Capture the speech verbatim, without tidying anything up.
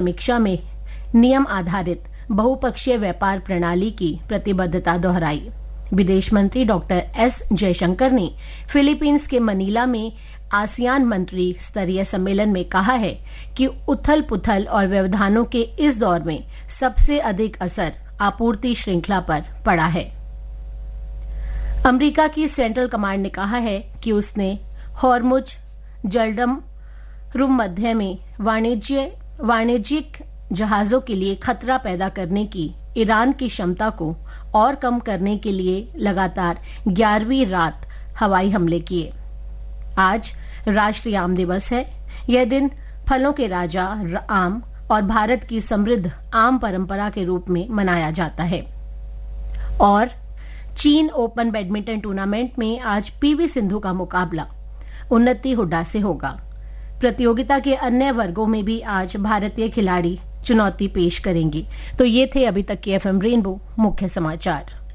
समीक्षा में नियम आधारित बहुपक्षीय व्यापार प्रणाली की प्रतिबद्धता दोहराई। विदेश मंत्री डॉक्टर एस जयशंकर ने फिलीपींस के मनीला में आसियान मंत्री स्तरीय सम्मेलन में कहा है कि उथल पुथल और व्यवधानों के इस दौर में सबसे अधिक असर आपूर्ति श्रृंखला पर पड़ा है। अमेरिका की सेंट्रल कमांड ने कहा है कि उसने हॉर्मुज जलडम रुम मध्य में वाणिज्य वाणिज्यिक जहाजों के लिए खतरा पैदा करने की ईरान की क्षमता को और कम करने के लिए लगातार ग्यारहवीं रात हवाई हमले किए। आज राष्ट्रीय आम दिवस है। यह दिन फलों के राजा आम और भारत की समृद्ध आम परंपरा के रूप में मनाया जाता है। और चीन ओपन बैडमिंटन टूर्नामेंट में आज पीवी सिंधु का मुकाबला उन्नति हुड्डा से होगा। प्रतियोगिता के अन्य वर्गों में भी आज भारतीय खिलाड़ी चुनौती पेश करेंगे। तो ये थे अभी तक के एफएम रेनबो मुख्य समाचार।